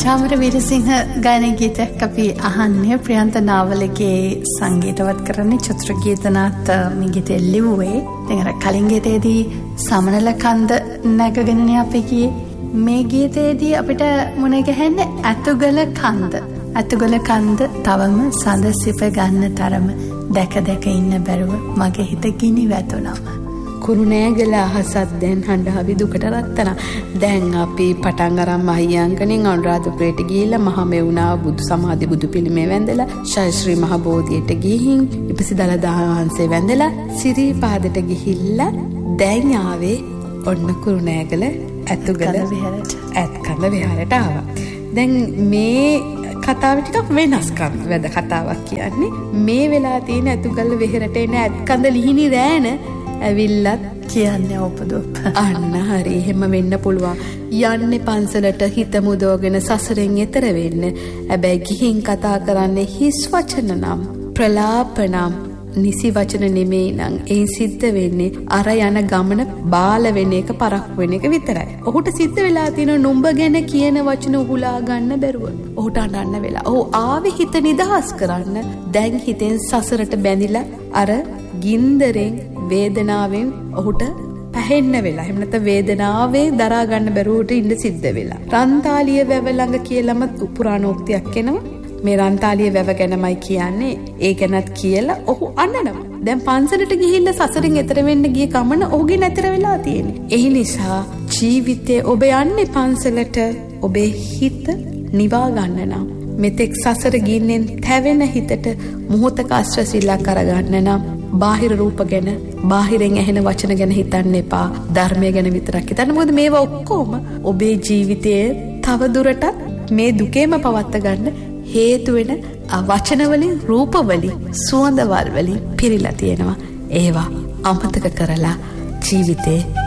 චාමර වීරසිංහ ගායන ගීතයක් අපි අහන්නේ. ප්‍රියන්ත නාවලගේ සංගීතවත් කරන්නේ චතුරගීතනාත් මේ ගීතය ලිව්වේ. ඉතින් අර කලින් ගීතයේදී සමනල කන්ද නැගගෙනනේ අපි ගියේ. මේ ගීතයේදී අපිට මුණ ගැහෙන්නේ අතුගල කන්ද. අතුගල කන්ද තවම සඳ සිප ගන්න තරම දැක දැක ඉන්න බැරුව මගේ හිත ගිනි වැතුනම. කුරුණෑගල අහසත් දැන් හඬහවි දුකට රත්තන. දැන් අපි පටන් අරන් මහියංගනෙන් අනුරාධපුරයට ගිහිල්ලා මහමෙවුනා බුදු සමාධි බුදු පිළිමේ වැඳලා ශෛශ්‍රී මහ බෝධියට ගිහින් ඉපසිදලදා වහන්සේ වැඳලා සිරිපාදට ගිහිල්ලා දැන් ආවේ ඔන්න කුරුණෑගල ඇතුගල විහාරයට. ඇත්කඳ විහාරයට ආවා. දැන් මේ කතාව ටිකක් වෙනස්කම් වැද කතාවක් කියන්නේ. මේ වෙලා තියෙන ඇතුගල විහාරයට එන ඇත්කඳ ලිහිණි රෑන ඇවිල්ලත් කියන්නේ උපදොප්. අන්න හරි එහෙම වෙන්න පුළුවන්. යන්නේ පන්සලට හිත මුදවගෙන සසරෙන් එතර වෙන්න. හැබැයි ගිහින් කතා කරන්නේ හිස් වචන නම් ප්‍රලාප නම් නිසි වචන නෙමෙයි නම් ඒ සිද්ධ වෙන්නේ අර යන ගමන බාල වෙන එක පරක් වෙන එක විතරයි. ඔහුට සිද්ධ වෙලා තියෙන නුඹ ගැන කියන වචන උහුලා ගන්න බැරුව. ඔහුට අඬන්න වෙලා. ඔහු ආවේ හිත නිදහස් කරන්න. දැන් හිතෙන් සසරට බැඳිලා අර ගින්දරෙන් වේදනාවෙන් ඔහුට පැහෙන්න වෙලා. එහෙම නැත්නම් වේදනාවේ දරා ගන්න බැරුවට ඉන්න සිද්ධ වෙලා. රන්තාලිය වැව ළඟ කියලාම පුරාණෝක්තියක් එනවා. මේ රන්තාලිය වැව ගැනමයි කියන්නේ. ඒ ගැනත් කියලා ඔහු අඬනවා. දැන් පන්සලට ගිහිල්ලා සසරින් එතර වෙන්න ගිය ගමන ඔහුගේ නැතර වෙලා තියෙන්නේ. ඒ නිසා ජීවිතේ ඔබ යන්නේ පන්සලට ඔබේ හිත නිවා ගන්න නම් මෙතෙක් සසර ගින්නෙන් තැවෙන හිතට මොහොතක ආශ්‍රසිලා කරගන්න නම් බාහිර රූප ගැන බාහිරෙන් ඇහෙන වචන ගැන හිතන්න එපා. ධර්මය ගැන විතරක් හිතන්න. මොකද මේවා ඔක්කොම ඔබේ ජීවිතයේ තව දුරටත් මේ දුකේම පවත්ත ගන්න හේතු වෙන වචන වලින් රූප වලින් සුවඳවල් වලින් පිරීලා තියෙනවා. ඒවා අමතක කරලා ජීවිතේ